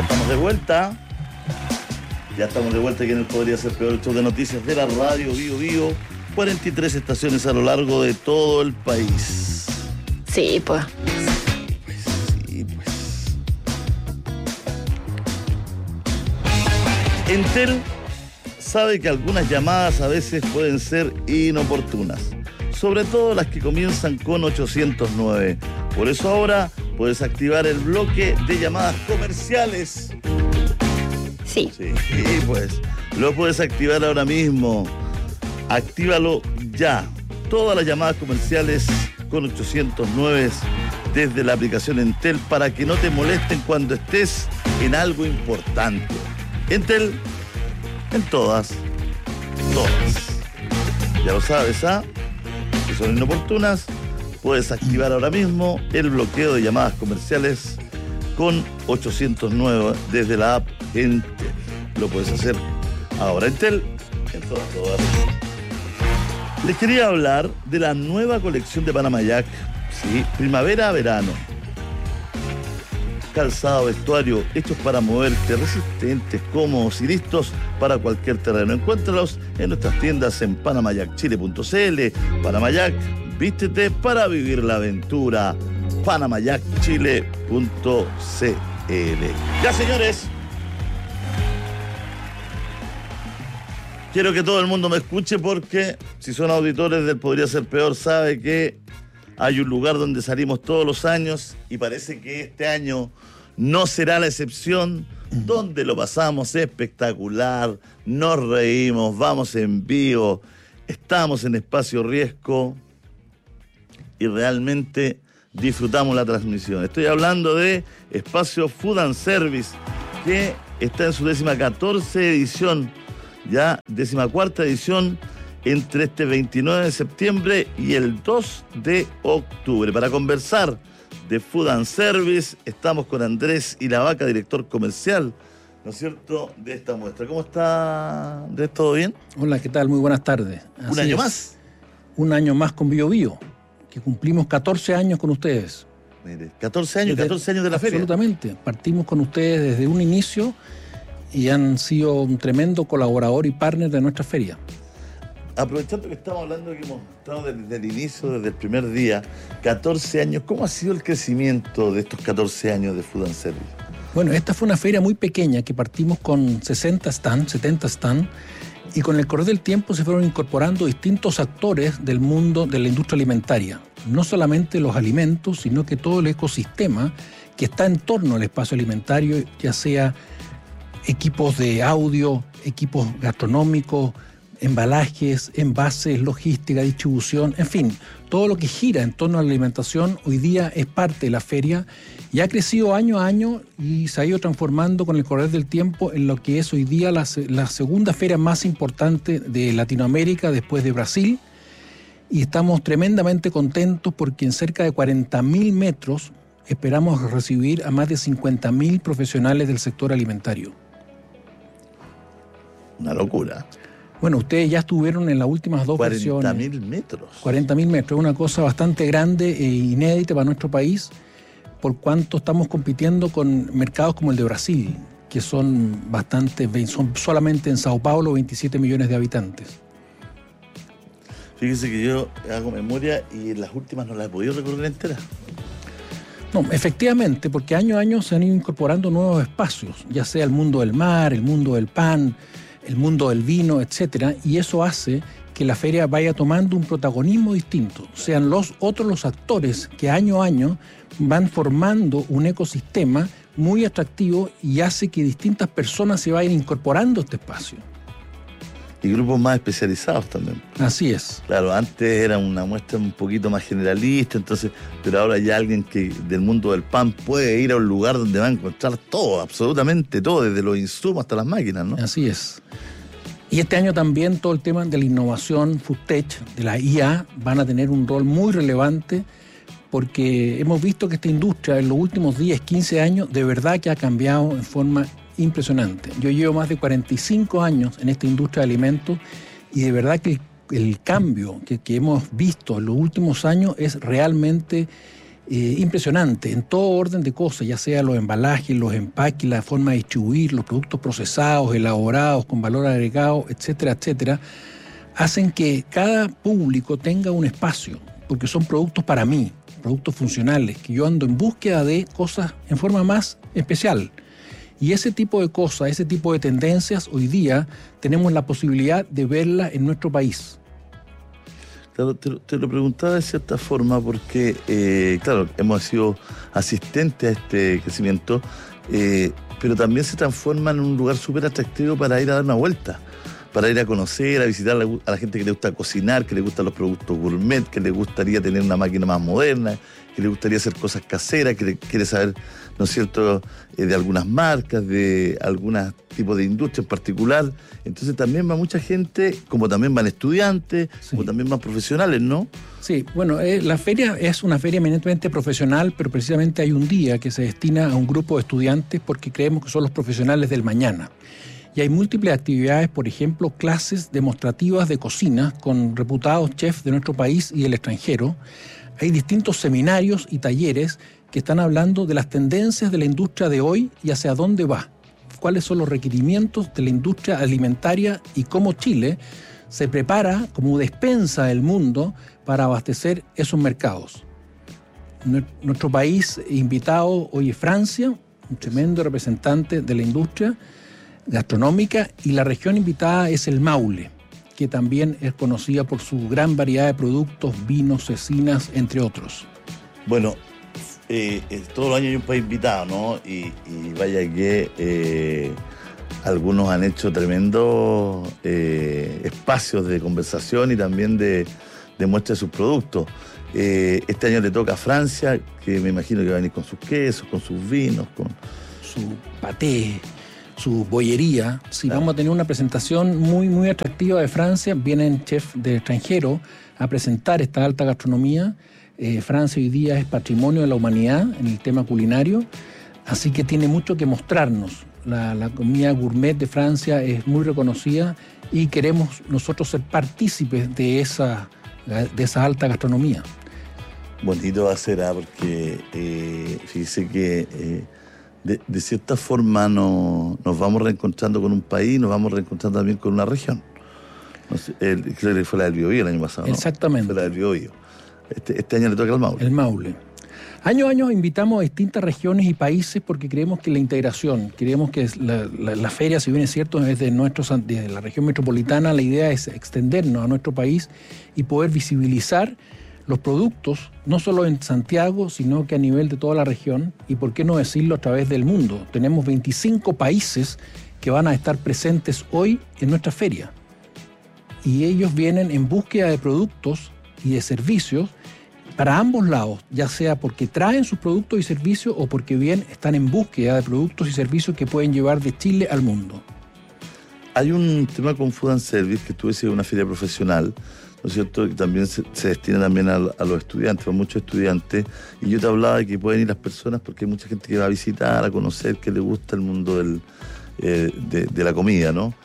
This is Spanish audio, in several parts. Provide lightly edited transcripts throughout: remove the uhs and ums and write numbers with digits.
estamos de vuelta. Ya estamos de vuelta aquí en el Podría Ser Peor, el show de noticias de la radio Bío Bío. 43 estaciones a lo largo de todo el país. Sí, pues. Sí, pues. Entel sabe que algunas llamadas a veces pueden ser inoportunas, sobre todo las que comienzan con 809. Por eso ahora puedes activar el bloque de llamadas comerciales. Sí. Sí, pues lo puedes activar ahora mismo. Actívalo ya. Todas las llamadas comerciales con 809 desde la aplicación Entel para que no te molesten cuando estés en algo importante. Entel, en todas. Ya lo sabes, ¿ah? Si son inoportunas, puedes activar ahora mismo el bloqueo de llamadas comerciales con 809 desde la app Entel. Lo puedes hacer ahora. Entel, en todas. Les quería hablar de la nueva colección de Panama Jack, ¿sí? Primavera-verano. Calzado, vestuario, hechos para moverte, resistentes, cómodos y listos para cualquier terreno. Encuéntralos en nuestras tiendas en panamajackchile.cl. Panama Jack, vístete para vivir la aventura. panamajackchile.cl. Ya, señores. Quiero que todo el mundo me escuche porque si son auditores del Podría Ser Peor, sabe que hay un lugar donde salimos todos los años y parece que este año no será la excepción, donde lo pasamos espectacular, nos reímos, vamos en vivo, estamos en espacio riesgo y realmente disfrutamos la transmisión. Estoy hablando de Espacio Food and Service, que está en su 14ª edición, ya 14ª edición, entre este 29 de septiembre y el 2 de octubre. Para conversar de Food and Service, estamos con Andrés Ilavaca, director comercial, ¿no es cierto?, de esta muestra. ¿Cómo está, Andrés? ¿Todo bien? Hola, ¿qué tal? Muy buenas tardes. ¿Un año más? Un año más con Bío Bío, que cumplimos 14 años con ustedes. Mire, 14 años de la feria. Absolutamente. Partimos con ustedes desde un inicio y han sido un tremendo colaborador y partner de nuestra feria. Aprovechando que estamos hablando que hemos estado desde el inicio, desde el primer día, 14 años, ¿cómo ha sido el crecimiento de estos 14 años de Food and Service? Bueno, esta fue una feria muy pequeña que partimos con 60 stands, 70 stands, y con el correr del tiempo se fueron incorporando distintos actores del mundo de la industria alimentaria. No solamente los alimentos, sino que todo el ecosistema que está en torno al espacio alimentario, ya sea equipos de audio, equipos gastronómicos, embalajes, envases, logística, distribución, en fin, todo lo que gira en torno a la alimentación hoy día es parte de la feria y ha crecido año a año y se ha ido transformando con el correr del tiempo en lo que es hoy día la segunda feria más importante de Latinoamérica después de Brasil, y estamos tremendamente contentos porque en cerca de 40.000 metros esperamos recibir a más de 50.000 profesionales del sector alimentario. Una locura. Bueno, ustedes ya estuvieron en las últimas dos versiones. 40.000 metros. 40.000 metros, una cosa bastante grande e inédita para nuestro país, por cuanto estamos compitiendo con mercados como el de Brasil, que son solamente en Sao Paulo 27 millones de habitantes. Fíjese que yo hago memoria y en las últimas no las he podido recorrer enteras. No, efectivamente, porque año a año se han ido incorporando nuevos espacios, ya sea el mundo del mar, el mundo del pan, el mundo del vino, etcétera, y eso hace que la feria vaya tomando un protagonismo distinto. Sean los actores que año a año van formando un ecosistema muy atractivo y hace que distintas personas se vayan incorporando a este espacio. Y grupos más especializados también. Así es. Claro, antes era una muestra un poquito más generalista, entonces, pero ahora ya alguien que del mundo del pan puede ir a un lugar donde va a encontrar todo, absolutamente todo, desde los insumos hasta las máquinas, ¿no? Así es. Y este año también todo el tema de la innovación, FoodTech, de la IA, van a tener un rol muy relevante porque hemos visto que esta industria en los últimos 10, 15 años de verdad que ha cambiado en forma impresionante. Yo llevo más de 45 años en esta industria de alimentos y de verdad que el cambio que hemos visto en los últimos años es realmente impresionante en todo orden de cosas, ya sea los embalajes, los empaques, la forma de distribuir, los productos procesados, elaborados, con valor agregado, etcétera, etcétera, hacen que cada público tenga un espacio, porque son productos para mí, productos funcionales, que yo ando en búsqueda de cosas en forma más especial. Y ese tipo de cosas, ese tipo de tendencias, hoy día tenemos la posibilidad de verlas en nuestro país. Claro, te lo preguntaba de cierta forma porque, claro, hemos sido asistentes a este crecimiento, pero también se transforma en un lugar súper atractivo para ir a dar una vuelta, para ir a conocer, a visitar a la gente que le gusta cocinar, que le gustan los productos gourmet, que le gustaría tener una máquina más moderna, que le gustaría hacer cosas caseras, que quiere saber, ¿no es cierto?, de algunas marcas, de algunos tipos de industria en particular. Entonces también va mucha gente, como también van estudiantes, sí, como también van profesionales, ¿no? Sí, bueno, la feria es una feria eminentemente profesional, pero precisamente hay un día que se destina a un grupo de estudiantes porque creemos que son los profesionales del mañana. Y hay múltiples actividades, por ejemplo, clases demostrativas de cocina con reputados chefs de nuestro país y del extranjero. Hay distintos seminarios y talleres que están hablando de las tendencias de la industria de hoy y hacia dónde va. Cuáles son los requerimientos de la industria alimentaria y cómo Chile se prepara como despensa del mundo para abastecer esos mercados. Nuestro país invitado hoy es Francia, un tremendo representante de la industria gastronómica, y la región invitada es el Maule, que también es conocida por su gran variedad de productos, vinos, cecinas, entre otros. Bueno, todos los años hay un país invitado, ¿no? Y vaya que algunos han hecho tremendos espacios de conversación y también de muestra de sus productos. Este año le toca a Francia, que me imagino que va a venir con sus quesos, con sus vinos, con su paté, su bollería. Sí, claro. Vamos a tener una presentación muy, muy atractiva de Francia. Vienen chefs de extranjero a presentar esta alta gastronomía. Francia hoy día es patrimonio de la humanidad en el tema culinario, así que tiene mucho que mostrarnos. La comida gourmet de Francia es muy reconocida y queremos nosotros ser partícipes de esa alta gastronomía. Bonito va a ser, porque fíjese que de cierta forma nos vamos reencontrando con un país, nos vamos reencontrando también con una región. No sé, creo que fue la del Biobío el año pasado, ¿no? Exactamente. Fue la del Biobío. Este año le toca al Maule. El Maule. Año a año invitamos a distintas regiones y países porque creemos que la integración, creemos que la feria, si bien es cierto, es de la región metropolitana, la idea es extendernos a nuestro país y poder visibilizar los productos, no solo en Santiago, sino que a nivel de toda la región, y por qué no decirlo a través del mundo. Tenemos 25 países que van a estar presentes hoy en nuestra feria. Y ellos vienen en búsqueda de productos y de servicios para ambos lados, ya sea porque traen sus productos y servicios o porque bien están en búsqueda de productos y servicios que pueden llevar de Chile al mundo. Hay un tema con Food and Service, que tú decías, una feria profesional, ¿no es cierto?, que también se destina también a los estudiantes, a muchos estudiantes, y yo te hablaba de que pueden ir las personas porque hay mucha gente que va a visitar, a conocer, que le gusta el mundo de la comida, ¿no?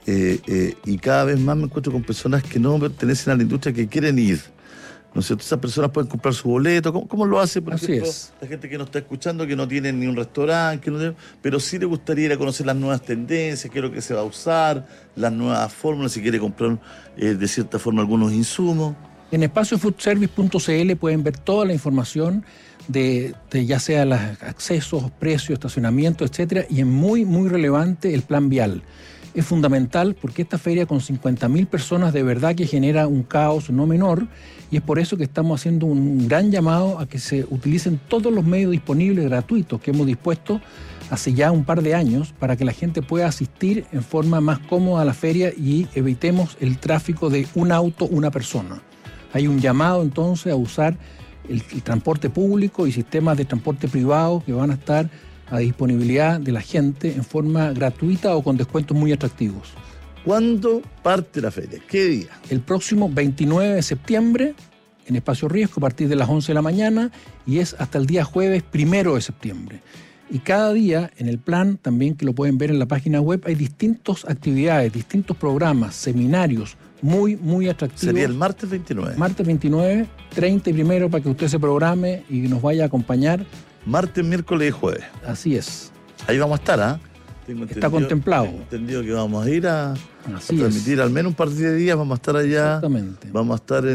Y cada vez más me encuentro con personas que no pertenecen a la industria, que quieren ir, ¿no es cierto? Esas personas pueden comprar su boleto. ¿Cómo lo hace, por ejemplo, la gente que nos está escuchando, que no tiene ni un restaurante, pero sí le gustaría ir a conocer las nuevas tendencias, qué es lo que se va a usar, las nuevas fórmulas, si quiere comprar de cierta forma algunos insumos? En espaciofoodservice.cl pueden ver toda la información de ya sea los accesos, precios, estacionamiento, etcétera, y es muy, muy relevante el plan vial. Es fundamental porque esta feria con 50.000 personas de verdad que genera un caos no menor, y es por eso que estamos haciendo un gran llamado a que se utilicen todos los medios disponibles gratuitos que hemos dispuesto hace ya un par de años para que la gente pueda asistir en forma más cómoda a la feria y evitemos el tráfico de un auto, una persona. Hay un llamado entonces a usar el transporte público y sistemas de transporte privado que van a estar a disponibilidad de la gente en forma gratuita o con descuentos muy atractivos. ¿Cuándo parte la feria? ¿Qué día? El próximo 29 de septiembre en Espacio Riesgo a partir de las 11 de la mañana y es hasta el día jueves 1 de septiembre. Y cada día en el plan, también que lo pueden ver en la página web, hay distintas actividades, distintos programas, seminarios, muy, muy atractivos. Sería el martes 29. Martes 29, 30 y primero, para que usted se programe y nos vaya a acompañar. Martes, miércoles y jueves. Así es. Ahí vamos a estar, ¿ah? Está contemplado. Tengo entendido que vamos a ir a Así transmitir al menos un par de días, vamos a estar allá. Exactamente. Vamos a estar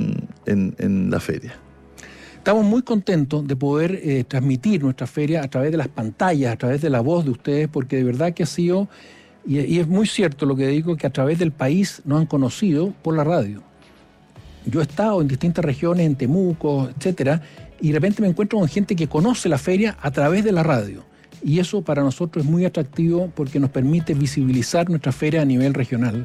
en la feria. Estamos muy contentos de poder transmitir nuestra feria a través de las pantallas, a través de la voz de ustedes, porque de verdad que ha sido, y es muy cierto lo que digo, que a través del país nos han conocido por la radio. Yo he estado en distintas regiones, en Temuco, etcétera, y de repente me encuentro con gente que conoce la feria a través de la radio. Y eso para nosotros es muy atractivo porque nos permite visibilizar nuestra feria a nivel regional.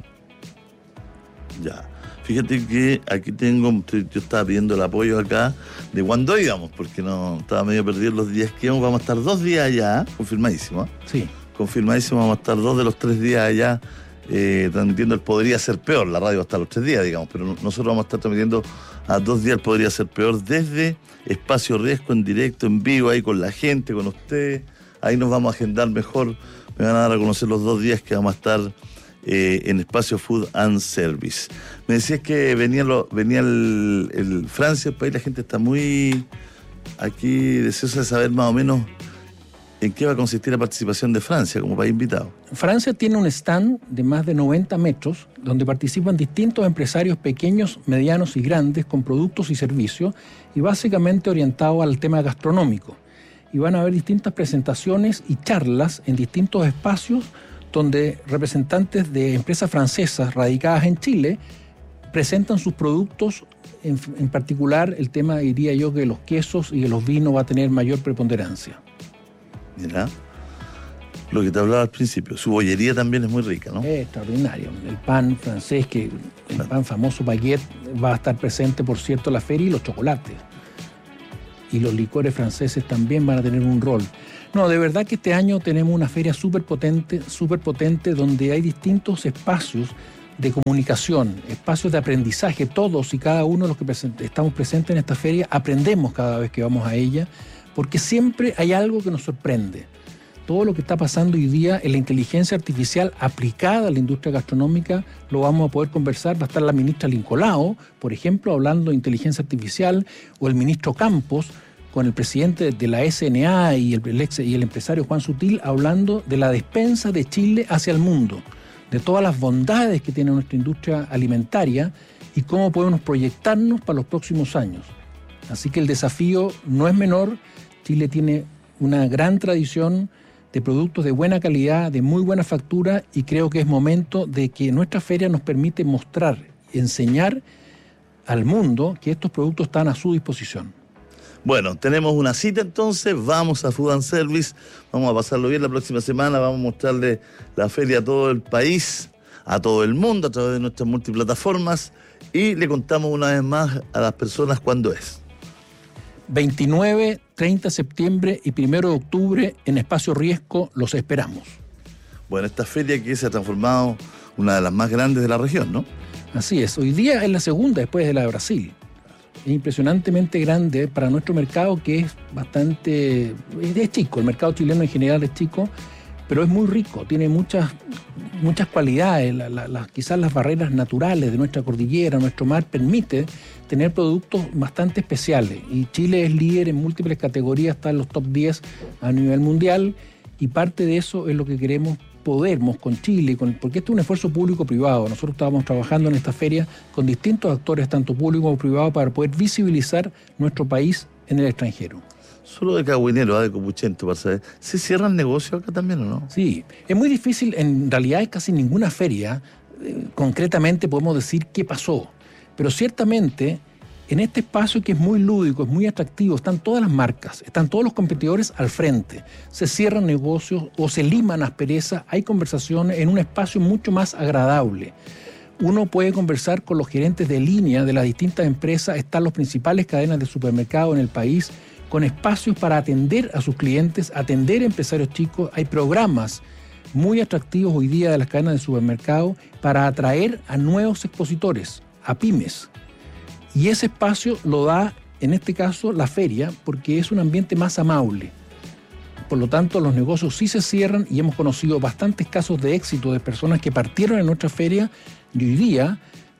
Ya. Fíjate que aquí yo estaba pidiendo el apoyo acá de cuando íbamos, porque no estaba medio perdido los días que íbamos. Vamos a estar 2 días allá, confirmadísimo. ¿Eh? Sí. Confirmadísimo, vamos a estar 2 de los 3 días allá transmitiendo el Podría Ser Peor. La radio va a estar los 3 días, digamos, pero nosotros vamos a estar transmitiendo a 2 días el Podría Ser Peor desde Espacio Riesgo, en directo, en vivo, ahí con la gente, con ustedes. Ahí nos vamos a agendar mejor. Me van a dar a conocer los 2 días que vamos a estar en Espacio Food and Service. Me decías que venía el Francia, el país, la gente está muy aquí deseosa de saber más o menos en qué va a consistir la participación de Francia como país invitado. Francia tiene un stand de más de 90 metros donde participan distintos empresarios pequeños, medianos y grandes con productos y servicios y básicamente orientados al tema gastronómico. Y van a haber distintas presentaciones y charlas en distintos espacios donde representantes de empresas francesas radicadas en Chile presentan sus productos, en particular el tema, diría yo, que los quesos y los vinos va a tener mayor preponderancia. Mira, lo que te hablaba al principio, su bollería también es muy rica, ¿no? Es extraordinario. El pan francés, el pan famoso baguette, va a estar presente, por cierto, en la feria, y los chocolates. Y los licores franceses también van a tener un rol. No, de verdad que este año tenemos una feria súper potente, donde hay distintos espacios de comunicación, espacios de aprendizaje. Todos y cada uno de los que estamos presentes en esta feria aprendemos cada vez que vamos a ella, porque siempre hay algo que nos sorprende. Todo lo que está pasando hoy día en la inteligencia artificial aplicada a la industria gastronómica lo vamos a poder conversar. Va a estar la ministra Lincolao, por ejemplo, hablando de inteligencia artificial, o el ministro Campos, con el presidente de la SNA y el empresario Juan Sutil, hablando de la despensa de Chile hacia el mundo, de todas las bondades que tiene nuestra industria alimentaria y cómo podemos proyectarnos para los próximos años. Así que el desafío no es menor. Chile tiene una gran tradición de productos de buena calidad, de muy buena factura, y creo que es momento de que nuestra feria nos permite mostrar, enseñar al mundo que estos productos están a su disposición. Bueno, tenemos una cita entonces, vamos a Food and Service, vamos a pasarlo bien la próxima semana, vamos a mostrarle la feria a todo el país, a todo el mundo, a través de nuestras multiplataformas, y le contamos una vez más a las personas cuándo es. 29, 30 de septiembre y 1 de octubre en Espacio Riesgo, los esperamos. Bueno, esta feria que se ha transformado una de las más grandes de la región, ¿no? Así es, hoy día es la segunda después de la de Brasil. Es impresionantemente grande para nuestro mercado, que es chico. El mercado chileno en general es chico, pero es muy rico, tiene muchas cualidades. Quizás las barreras naturales de nuestra cordillera, nuestro mar, permite tener productos bastante especiales. Y Chile es líder en múltiples categorías, está en los top 10 a nivel mundial, y parte de eso es lo que queremos con Chile, porque esto es un esfuerzo público-privado. Nosotros estábamos trabajando en esta feria con distintos actores, tanto públicos como privados, para poder visibilizar nuestro país en el extranjero. Solo de Cagüinero, de Copuchento, para saber, ¿se cierran negocios acá también o no? Sí, es muy difícil, en realidad hay casi ninguna feria, concretamente podemos decir qué pasó, pero ciertamente en este espacio, que es muy lúdico, es muy atractivo, están todas las marcas, están todos los competidores al frente, se cierran negocios o se liman asperezas, hay conversaciones en un espacio mucho más agradable. Uno puede conversar con los gerentes de línea de las distintas empresas, están las principales cadenas de supermercados en el país, con espacios para atender a sus clientes, atender a empresarios chicos. Hay programas muy atractivos hoy día de las cadenas de supermercados para atraer a nuevos expositores, a pymes. Y ese espacio lo da, en este caso, la feria, porque es un ambiente más amable. Por lo tanto, los negocios sí se cierran, y hemos conocido bastantes casos de éxito de personas que partieron en nuestra feria y hoy día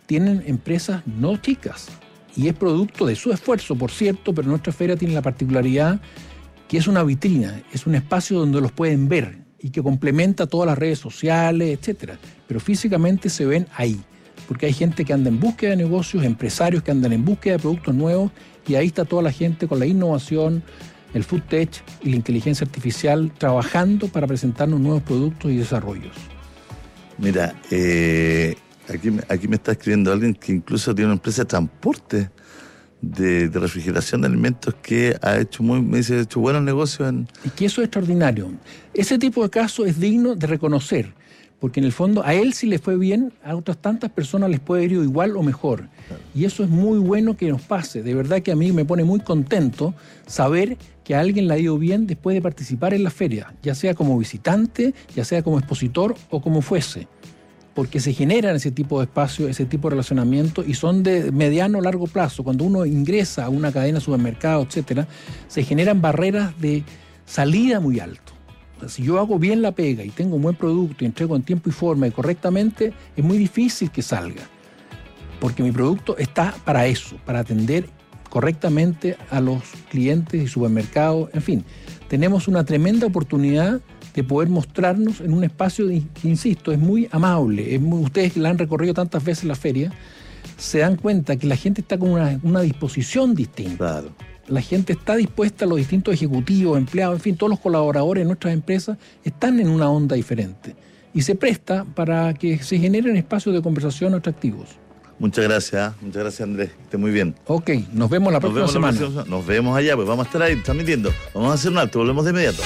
tienen empresas no chicas. Y es producto de su esfuerzo, por cierto, pero nuestra feria tiene la particularidad que es una vitrina, es un espacio donde los pueden ver y que complementa todas las redes sociales, etcétera. Pero físicamente se ven ahí, porque hay gente que anda en búsqueda de negocios, empresarios que andan en búsqueda de productos nuevos, y ahí está toda la gente con la innovación, el food tech y la inteligencia artificial trabajando para presentarnos nuevos productos y desarrollos. Mira, aquí me está escribiendo alguien que incluso tiene una empresa de transporte de refrigeración de alimentos que ha hecho buenos negocios Y que eso es extraordinario. Ese tipo de casos es digno de reconocer, porque en el fondo a él si le fue bien, a otras tantas personas les puede ir igual o mejor. Y eso es muy bueno que nos pase. De verdad que a mí me pone muy contento saber que a alguien le ha ido bien después de participar en la feria, ya sea como visitante, ya sea como expositor o como fuese. Porque se generan ese tipo de espacios, ese tipo de relacionamiento, y son de mediano o largo plazo. Cuando uno ingresa a una cadena de supermercados, etcétera, se generan barreras de salida muy alto. O sea, si yo hago bien la pega y tengo un buen producto y entrego en tiempo y forma y correctamente, es muy difícil que salga. Porque mi producto está para eso, para atender correctamente a los clientes y supermercados. En fin, tenemos una tremenda oportunidad de poder mostrarnos en un espacio que, insisto, es muy amable. Ustedes que la han recorrido tantas veces la feria, se dan cuenta que la gente está con una disposición distinta. Claro. La gente está dispuesta, los distintos ejecutivos, empleados, en fin, todos los colaboradores de nuestras empresas están en una onda diferente. Y se presta para que se generen espacios de conversación atractivos. Muchas gracias, Andrés, que esté muy bien. Ok, nos vemos la próxima semana. Nos vemos allá, pues vamos a estar ahí transmitiendo. Vamos a hacer un alto, volvemos de inmediato.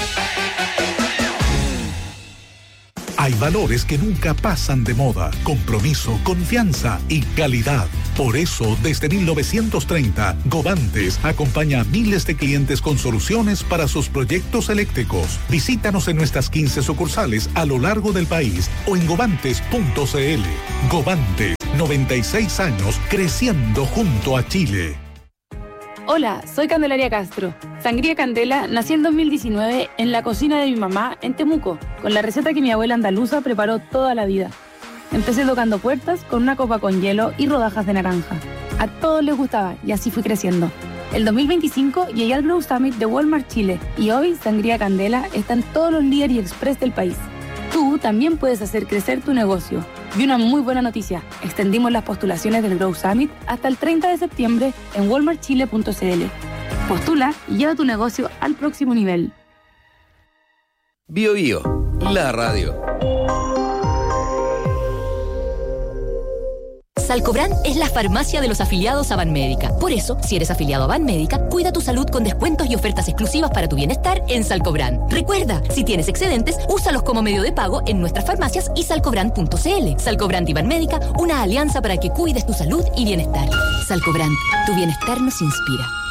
Hay valores que nunca pasan de moda: compromiso, confianza y calidad. Por eso, desde 1930, Govantes acompaña a miles de clientes con soluciones para sus proyectos eléctricos. Visítanos en nuestras 15 sucursales a lo largo del país o en govantes.cl. Govantes, 96 años creciendo junto a Chile. Hola, soy Candelaria Castro. Sangría Candela nació en 2019 en la cocina de mi mamá en Temuco, con la receta que mi abuela andaluza preparó toda la vida. Empecé tocando puertas con una copa con hielo y rodajas de naranja. A todos les gustaba y así fui creciendo. El 2025 llegué al Grow Summit de Walmart Chile y hoy Sangría Candela está en todos los líderes y express del país. Tú también puedes hacer crecer tu negocio. Y una muy buena noticia, extendimos las postulaciones del Grow Summit hasta el 30 de septiembre en walmartchile.cl. Postula y lleva tu negocio al próximo nivel. Bio Bio, la radio. Salcobran es la farmacia de los afiliados a Banmédica. Por eso, si eres afiliado a Banmédica, cuida tu salud con descuentos y ofertas exclusivas para tu bienestar en Salcobran. Recuerda, si tienes excedentes, úsalos como medio de pago en nuestras farmacias y salcobran.cl. Salcobran y Banmédica, una alianza para que cuides tu salud y bienestar. Salcobran, tu bienestar nos inspira.